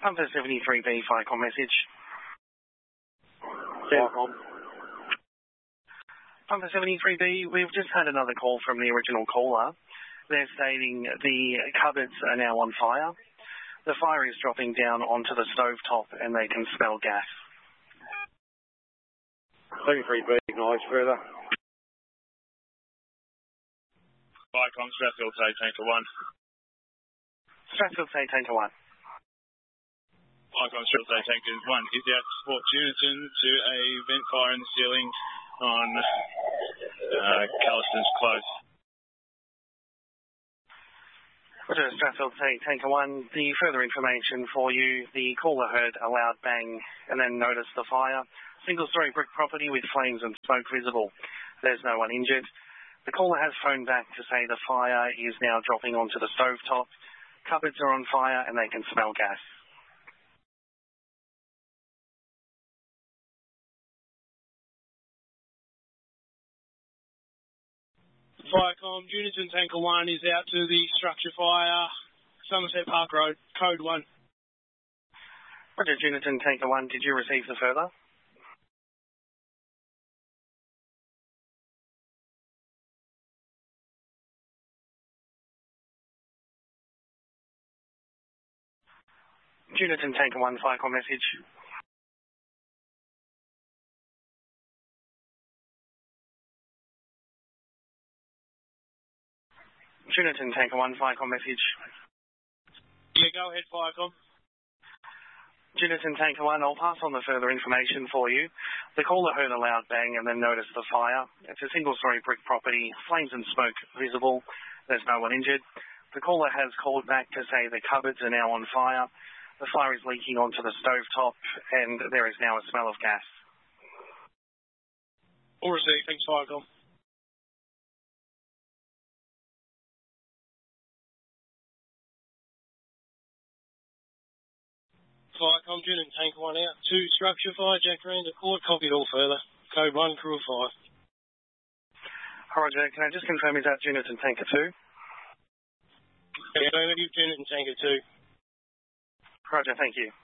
Pumper 73B, FICOM message. FICOM. Pumper 73B, we've just had another call from the original caller. They're stating the cupboards are now on fire. The fire is dropping down onto the stovetop and they can smell gas. 73B, acknowledge further. FICOM, Strathfield Say Tanker 1. Strathfield Say Tanker 1. FICOM, Strathfield Say Tanker 1 is out to support Unison to a vent fire in the ceiling on Calliston's Close. Roger, Strathfield Say Tanker 1. The further information for you, the caller heard a loud bang and then noticed the fire. Single-storey brick property with flames and smoke visible. There's no one injured. The caller has phoned back to say the fire is now dropping onto the stovetop. Cupboards are on fire and they can smell gas. FICOM, Unison Tanker 1 is out to the structure fire, Somerset Park Road, code 1. Roger, Unison Tanker 1, did you receive the further? Unison Tanker 1, FICOM message. Unison Tanker 1, FICOM message. Yeah, go ahead, FICOM. Unison Tanker 1, I'll pass on the further information for you. The caller heard a loud bang and then noticed the fire. It's a single-storey brick property, flames and smoke visible. There's no one injured. The caller has called back to say the cupboards are now on fire. The fire is leaking onto the stovetop and there is now a smell of gas. All received. Thanks, FICOM. FICOM, Unison Tanker 1 out to structure fire, Jack Randa Court, copied all further. Code 1, crew of 5. Roger, can I just confirm, is that Unison Tanker 2? Yeah, Unison Tanker 2. Roger, thank you.